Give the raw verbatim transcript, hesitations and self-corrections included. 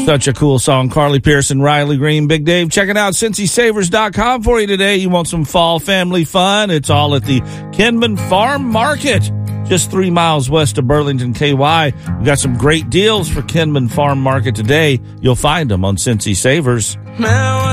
Such a cool song. Carly Pearson, Riley Green, Big Dave. Checking out Cincy Savers dot com for you today. You want some fall family fun? It's all at the Kinman Farm Market, just three miles west of Burlington, K Y. We got some great deals for Kinman Farm Market today. You'll find them on Cincy Savers. Now